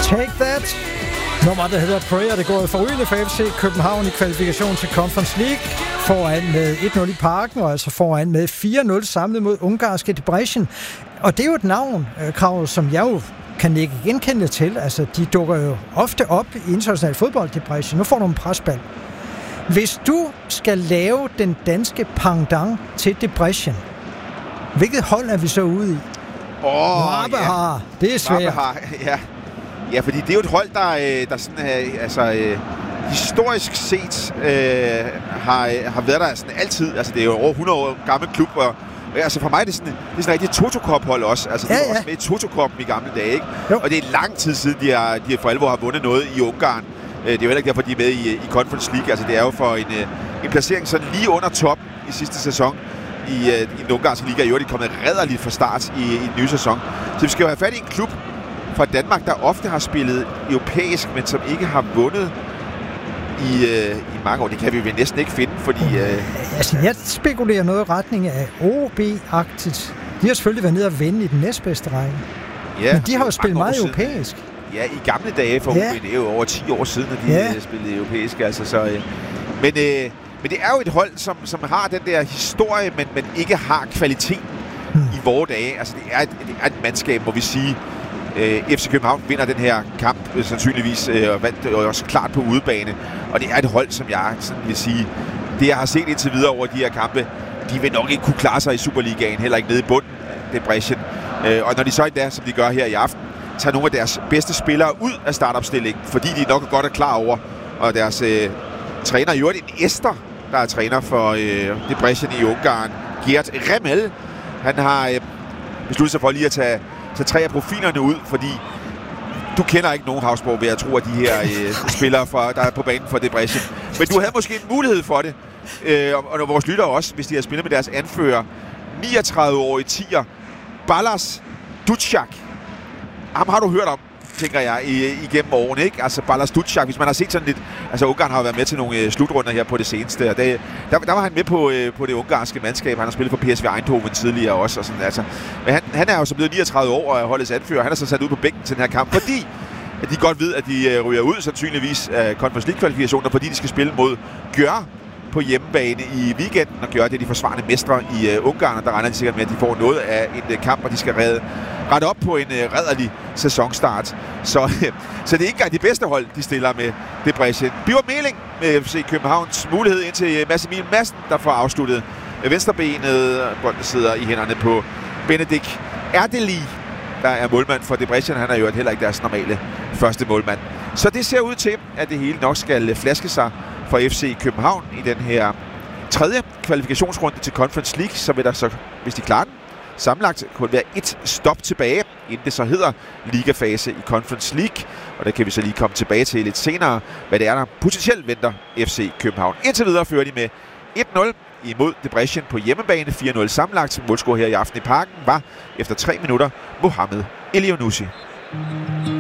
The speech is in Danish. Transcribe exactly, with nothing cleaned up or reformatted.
Take That. Nummer, der hedder Prayer. Det går forrygende for F C København i kvalifikation til Conference League. Foran med et nul i Parken, og altså foran med fire nul samlet mod ungarske Debrecen. Og det er jo et navn, Krav, som jeg jo kan ikke genkende til. Altså, de dukker jo ofte op i international fodbold, Debrecen. Nu får du en presbald. Hvis du skal lave den danske pendant til Debrecen, hvilket hold er vi så ude i? Åh, oh, Marbehar. Ja. Det er svært. Marbehar, ja. Ja, fordi det er jo et hold, der, der sådan, altså, historisk set øh, har, har været der sådan altid. Altså, det er jo over hundrede år gammel klub, og altså for mig er det sådan, det er sådan rigtig Toto-Cup-hold også. Altså, ja, det var ja. også med i Toto-Cup i gamle dage, ikke? Jo. Og det er lang tid siden, de har, de har for alvor har vundet noget i Ungarn. Det er jo heller ikke derfor, de er med i, i Conference League. Altså, det er jo for en, en placering sådan lige under top i sidste sæson i, i den ungarske liga. I øvrigt er de kommet rædderligt fra start i, i den nye sæson. Så vi skal jo have fat i en klub fra Danmark, der ofte har spillet europæisk, men som ikke har vundet i, øh, i mange år. Det kan vi vel næsten ikke finde, fordi... Øh... Altså, jeg spekulerer noget i retning af O B-agtigt. De har selvfølgelig været nede og vinde i den næstbedste række. Ja, men de har jo spillet meget europæisk. Ja, i gamle dage for ja. O B. Det er jo over ti år siden, at de ja. spillede europæisk. Altså, så, øh... men, øh, men det er jo et hold, som, som har den der historie, men, men ikke har kvaliteten hmm. i vore dage. Altså, det er et, det er et mandskab, må vi sige. F C København vinder den her kamp øh, sandsynligvis, øh, og vandt øh, også klart på udebane. Og det er et hold, som jeg sådan vil sige, det jeg har set indtil videre over de her kampe, de vil nok ikke kunne klare sig i Superligaen, heller ikke nede i bunden, Debrecen. Øh, og når de så endda, som de gør her i aften, tager nogle af deres bedste spillere ud af startopstillingen, fordi de nok godt er klar over, og deres øh, træner, i øvrigt en Ester, der er træner for øh, Debrecen i Ungarn, Gert Remmel, han har øh, besluttet sig for lige at tage Så tre af profilerne ud, fordi du kender ikke nogen Havsborg ved at tro, at de her øh, spillere, fra, der er på banen for Debrecen. Men du havde måske en mulighed for det, øh, og, og vores lyttere også, hvis de har spillet med deres anfører, niogtredive-årige tier, Balázs Ducák. Ham har du hørt om, tænker jeg, igennem årene, ikke? Altså Balázs Ducák, hvis man har set sådan lidt... Altså Ungarn har været med til nogle øh, slutrunder her på det seneste, og det, der, der var han med på, øh, på det ungarske mandskab. Han har spillet for P S V Eindhoven tidligere også, og sådan, altså. Men han, han er jo så blevet niogtredive år og holdets anfører. Han er så sat ud på bænken til den her kamp, fordi at de godt ved, at de øh, ryger ud sandsynligvis af Conference League-kvalifikationer, fordi de skal spille mod Győr på hjemmebane i weekenden, og Győr det er de forsvarende mestre i øh, Ungarn, og der regner de sikkert med, at de får noget af en øh, kamp, og de skal redde rette op på en øh, rædderlig sæsonstart. Så, øh, så det er ikke engang de bedste hold, de stiller med Debrecen. Birger Meling med F C Københavns mulighed ind til Mads Emil Madsen, der får afsluttet venstrebenet. Bolden sidder i hænderne på Benedikt Erdeli, der er målmand for Debrecen. Han er jo heller ikke deres normale første målmand. Så det ser ud til, at det hele nok skal flaske sig for F C København i den her tredje kvalifikationsrunde til Conference League. Så vil der så, hvis de klarer den, sammenlagt kun være et stop tilbage, inden det så hedder ligafase i Conference League. Og der kan vi så lige komme tilbage til lidt senere, hvad det er, der potentielt venter F C København. Indtil videre fører de med et nul imod Debrecen på hjemmebane. fire nul sammenlagt. Målscore her i aften i Parken var efter tre minutter Mohamed Elyounoussi.